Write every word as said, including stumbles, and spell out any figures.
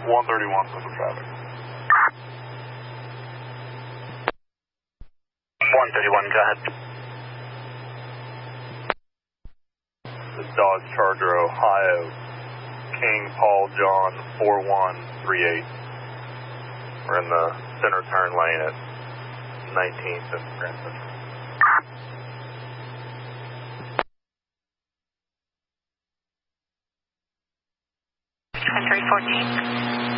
one thirty-one for the traffic. one thirty-one, go ahead. This is Dodge Charger, Ohio, King Paul John four one three eight. We're in the center turn lane at nineteenth and Grand Central. three fourteen.